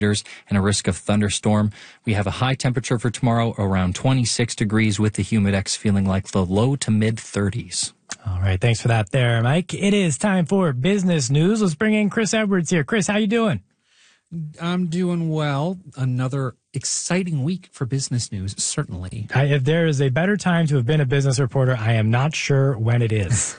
and a risk of thunderstorm. We have a high temperature for tomorrow around 26 degrees with the humidex feeling like the low to mid 30s. All right. Thanks for that there, Mike. It is time for business news. Let's bring in Chris Edwards here. Chris, how you doing? I'm doing well. Another exciting week for business news, certainly. If there is a better time to have been a business reporter, I am not sure when it is.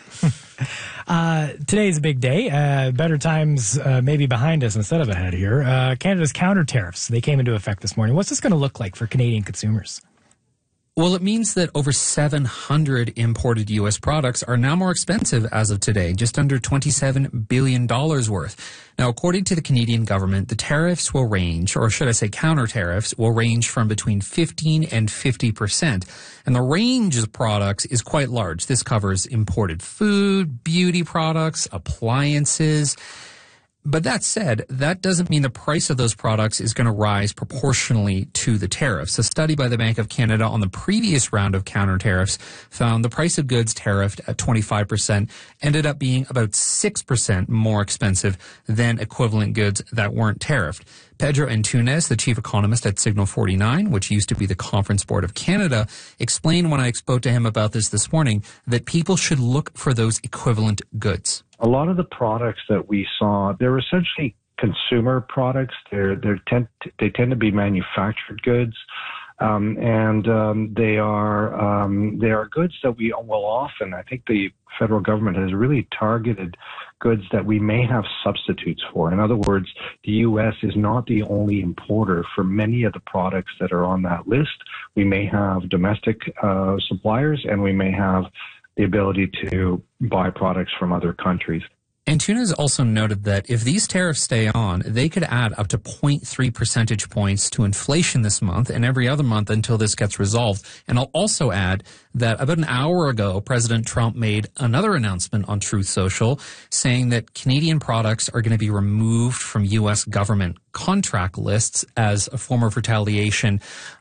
Today's a big day. Better times maybe behind us instead of ahead here. Canada's counter tariffs, they came into effect this morning. What's this going to look like for Canadian consumers? Well, it means that over 700 imported U.S. products are now more expensive as of today, just under $27 billion worth. Now, according to the Canadian government, the tariffs will range, or should I say counter tariffs, will range from between 15 and 50%. And the range of products is quite large. This covers imported food, beauty products, appliances. But that said, that doesn't mean the price of those products is going to rise proportionally to the tariffs. A study by the Bank of Canada on the previous round of counter tariffs found the price of goods tariffed at 25% ended up being about 6% more expensive than equivalent goods that weren't tariffed. Pedro Antunes, the chief economist at Signal 49, which used to be the Conference Board of Canada, explained when I spoke to him about this morning that people should look for those equivalent goods. A lot of the products that we saw, they're essentially consumer products. They tend to be manufactured goods, and they are goods that we will often. I think the federal government has really targeted goods that we may have substitutes for. In other words, the U.S. is not the only importer for many of the products that are on that list. We may have domestic suppliers, and we may have the ability to buy products from other countries. Antunes also noted that if these tariffs stay on, they could add up to 0.3 percentage points to inflation this month and every other month until this gets resolved. And I'll also add that about an hour ago, President Trump made another announcement on Truth Social saying that Canadian products are going to be removed from U.S. government contract lists as a form of retaliation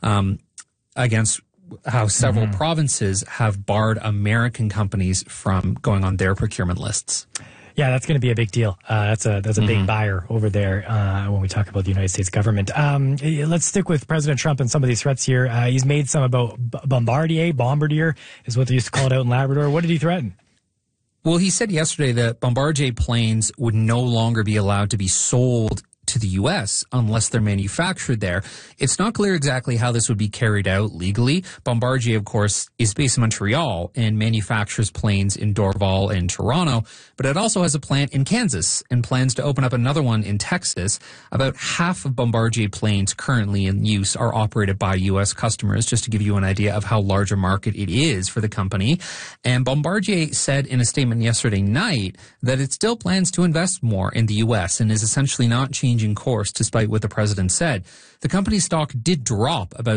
against how several provinces have barred American companies from going on their procurement lists. Yeah, that's going to be a big deal. That's a big buyer over there when we talk about the United States government. Let's stick with President Trump and some of these threats here. He's made some about Bombardier is what they used to call it out in Labrador. What did he threaten? Well, he said yesterday that Bombardier planes would no longer be allowed to be sold to the U.S. unless they're manufactured there. It's not clear exactly how this would be carried out legally. Bombardier, of course, is based in Montreal and manufactures planes in Dorval and Toronto, but it also has a plant in Kansas and plans to open up another one in Texas. About half of Bombardier planes currently in use are operated by U.S. customers, just to give you an idea of how large a market it is for the company. And Bombardier said in a statement yesterday night that it still plans to invest more in the U.S. and is essentially not changing course despite what the president said. The company's stock did drop about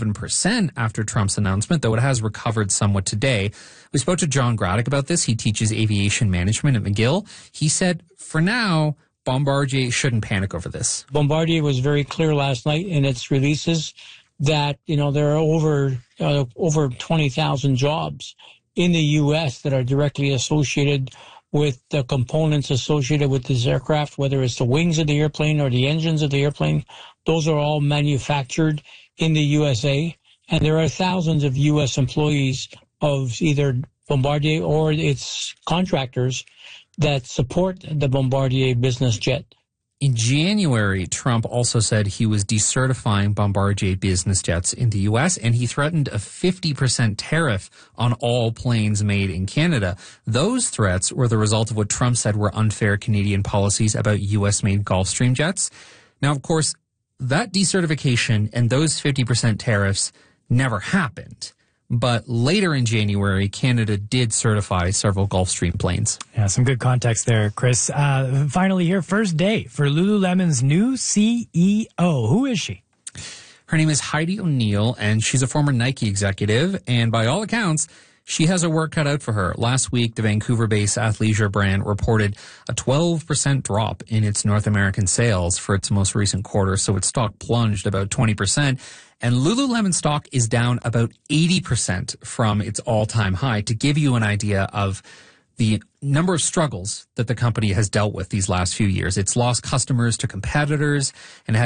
7% after Trump's announcement, though it has recovered somewhat today. We spoke to John Graddick about this. He teaches aviation management at McGill. He said, for now, Bombardier shouldn't panic over this. Bombardier was very clear last night in its releases that, there are over 20,000 jobs in the U.S. that are directly associated with the components associated with this aircraft, whether it's the wings of the airplane or the engines of the airplane. Those are all manufactured in the USA. And there are thousands of U.S. employees of either Bombardier or its contractors that support the Bombardier business jet. In January, Trump also said he was decertifying Bombardier business jets in the U.S., and he threatened a 50% tariff on all planes made in Canada. Those threats were the result of what Trump said were unfair Canadian policies about U.S.-made Gulfstream jets. Now, of course, that decertification and those 50% tariffs never happened. But later in January, Canada did certify several Gulfstream planes. Yeah, some good context there, Chris. Finally here, first day for Lululemon's new CEO. Who is she? Her name is Heidi O'Neill, and she's a former Nike executive. And by all accounts, she has her work cut out for her. Last week, the Vancouver-based athleisure brand reported a 12% drop in its North American sales for its most recent quarter, so its stock plunged about 20%. And Lululemon stock is down about 80% from its all-time high. To give you an idea of the number of struggles that the company has dealt with these last few years. It's lost customers to competitors and